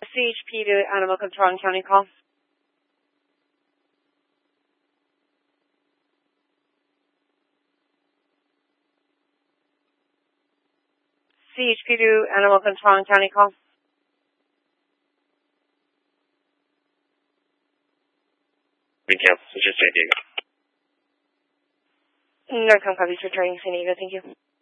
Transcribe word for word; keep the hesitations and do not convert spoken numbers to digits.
C H P to Animal Control and County call. C H P to Animal Control and County call. We cancel. It's just San Diego. No, come copies returning San Diego. Thank you.